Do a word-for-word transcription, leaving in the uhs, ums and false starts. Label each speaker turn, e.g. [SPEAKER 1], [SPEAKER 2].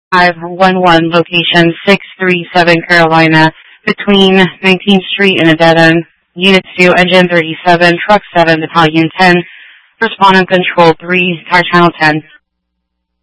[SPEAKER 1] five one one, location six three seven Carolina, between nineteenth Street and a dead end. Unit two, Engine thirty-seven, Truck seven, Battalion ten, Respondent Control three, Car Channel ten.